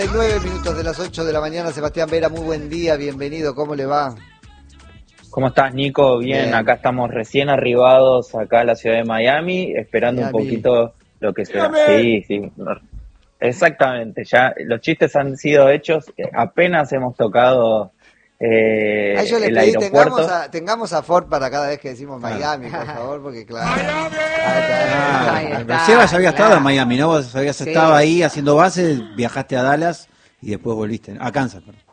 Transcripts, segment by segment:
9 minutos de las 8 de la mañana, Sebastián Vera, muy buen día, bienvenido, ¿cómo le va? ¿Cómo estás, Nico? Bien, acá estamos recién arribados acá a la ciudad de Miami, esperando un poquito lo que será. Sí, exactamente, ya los chistes han sido hechos, apenas hemos tocado yo les el pedí, aeropuerto. tengamos a Ford para cada vez que decimos Miami, por favor, porque claro. Seba ya había estado en Miami, ¿no? Vos habías estado ahí haciendo base, viajaste a Dallas y después volviste, a Kansas, perdón.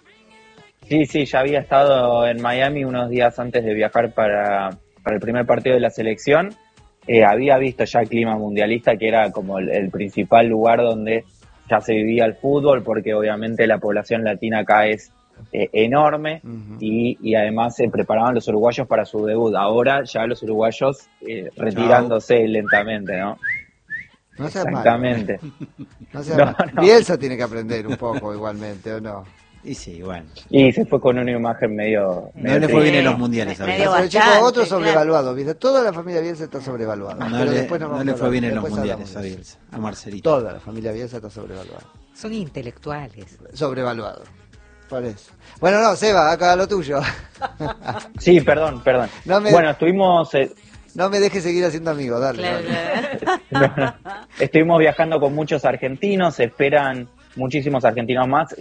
Sí, ya había estado en Miami unos días antes de viajar para el primer partido de la selección. Había visto ya el clima mundialista, que era como el principal lugar donde ya se vivía el fútbol, porque obviamente la población latina acá es enorme, y además se preparaban los uruguayos para su debut. Ahora ya los uruguayos retirándose lentamente, ¿no? No seas exactamente. Malo. No. Bielsa tiene que aprender un poco igualmente, ¿o no? Y sí, bueno. Y se fue con una imagen medio no le fue bien en los mundiales. Otro sobrevaluado, ¿viste? Toda la familia Bielsa está sobrevaluada. No le fue bien en los mundiales a Bielsa, a Marcelito. Toda la familia Bielsa está sobrevaluada. Son intelectuales. Sobrevaluado. Por eso. Bueno, no, Seba, acá lo tuyo. Sí, perdón. Bueno, estuvimos... No me dejes seguir haciendo amigos, dale. No. Estuvimos viajando con muchos argentinos, se esperan muchísimos argentinos más.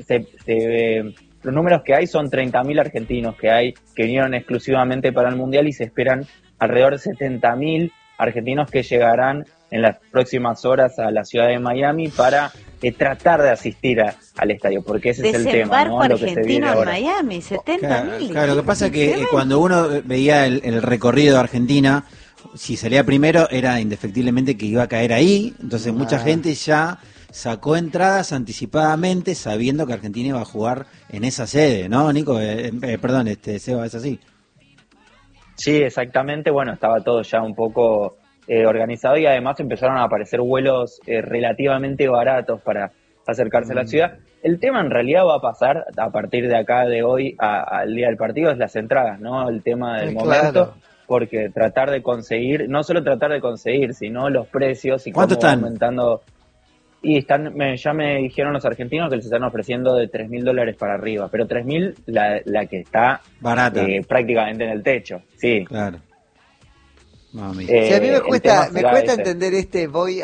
Los números que hay son 30.000 argentinos que vinieron exclusivamente para el Mundial, y se esperan alrededor de 70.000 argentinos que llegarán en las próximas horas a la ciudad de Miami para tratar de asistir al estadio, porque ese es el tema, ¿no? Lo que se viene ahora. En Miami, 70.000. Claro, lo que pasa es que cuando uno veía el recorrido de Argentina, si salía primero era indefectiblemente que iba a caer ahí, entonces mucha gente ya sacó entradas anticipadamente sabiendo que Argentina iba a jugar en esa sede, ¿no, Nico? Perdón, Seba, ¿es así? Sí, exactamente. Bueno, estaba todo ya un poco organizado, y además empezaron a aparecer vuelos relativamente baratos para acercarse a la ciudad. El tema en realidad va a pasar a partir de acá, de hoy al día del partido, es las entradas, ¿no? El tema del momento, porque tratar de conseguir, no solo tratar de conseguir, sino los precios y ¿cuánto están aumentando. Y ya me dijeron los argentinos que les están ofreciendo de $3.000 para arriba, pero 3.000 la que está barata, prácticamente en el techo. Sí, claro. Mami. Sí, a mí me cuesta entender voy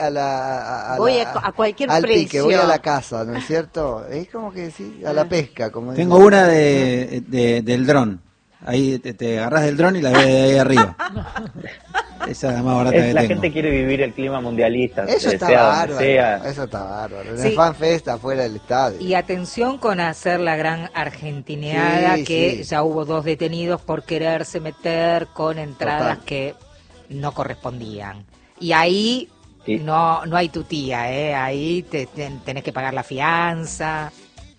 a cualquier al precio. Pique, voy a la casa, ¿no es cierto? Es como que sí, a la pesca. Como tengo una del dron. Ahí te agarrás del dron y la ves de ahí arriba. Esa es la más barata que la tengo. Gente quiere vivir el clima mundialista. Eso está bárbaro. Eso está bárbaro. En el FanFest afuera del estadio. Y atención con hacer la gran argentineada, ya hubo 2 detenidos por quererse meter con entradas que no correspondían. Y ahí no hay tutía, ahí tenés que pagar la fianza.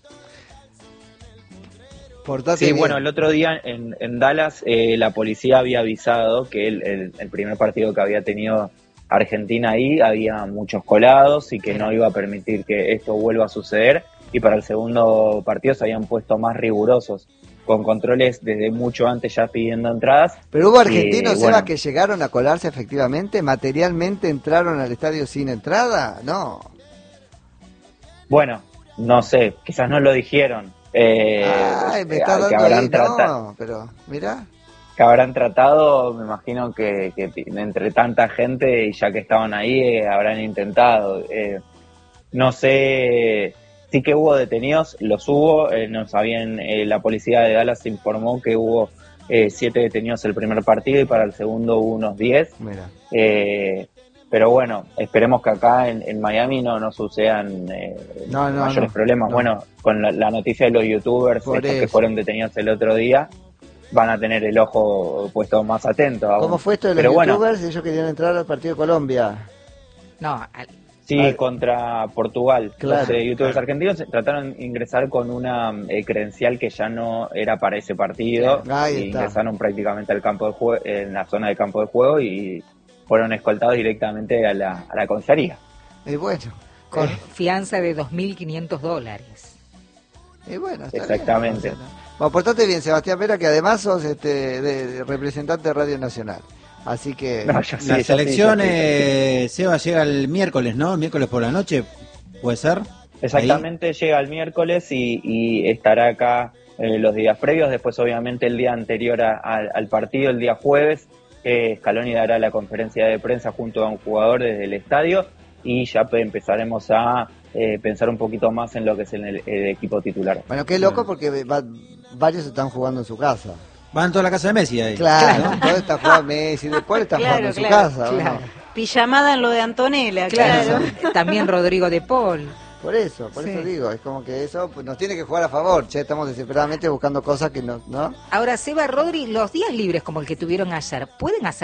Sí, bueno, el otro día en Dallas la policía había avisado que el primer partido que había tenido Argentina ahí había muchos colados y que no iba a permitir que esto vuelva a suceder, y para el segundo partido se habían puesto más rigurosos, con controles desde mucho antes ya pidiendo entradas. Pero hubo argentinos, Seba, que llegaron a colarse efectivamente, materialmente entraron al estadio sin entrada, ¿no? Bueno, no sé, quizás no lo dijeron. Me está dando pero mirá. Que habrán tratado, me imagino que entre tanta gente, y ya que estaban ahí, habrán intentado. No sé, sí que hubo detenidos, los hubo, la policía de Dallas informó que hubo 7 detenidos el primer partido, y para el segundo hubo unos 10. Mira. Pero bueno, esperemos que acá en Miami no sucedan mayores problemas. No. Bueno, con la noticia de los youtubers que fueron detenidos el otro día, van a tener el ojo puesto más atento aún. ¿Cómo fue esto de los youtubers? Ellos querían entrar al partido de Colombia. Sí, contra Portugal. Claro, los youtubers argentinos trataron de ingresar con una credencial que ya no era para ese partido. Ingresaron prácticamente al campo de juego, en la zona de campo de juego, y fueron escoltados directamente a la comisaría. Bueno. Con fianza de $2.500. Bueno, está exactamente. Bien, bueno, portate bien, Sebastián Vera, que además sos de representante de Radio Nacional. Así que... la selección, Seba, llega el miércoles, ¿no? El miércoles por la noche, ¿puede ser? Exactamente, llega el miércoles y estará acá los días previos. Después, obviamente, el día anterior al partido, el día jueves, Scaloni dará la conferencia de prensa junto a un jugador desde el estadio y ya empezaremos a pensar un poquito más en lo que es el equipo titular. Bueno, qué loco porque varios están jugando en su casa. Van toda la casa de Messi ahí. Claro, ¿no? Todo está jugando Messi, después está jugando en su casa. Claro. ¿No? Pijamada en lo de Antonella, claro. También Rodrigo de Paul. Por eso digo, es como que eso nos tiene que jugar a favor, estamos desesperadamente buscando cosas que no. Ahora, Seba, Rodri, los días libres como el que tuvieron ayer, ¿pueden hacer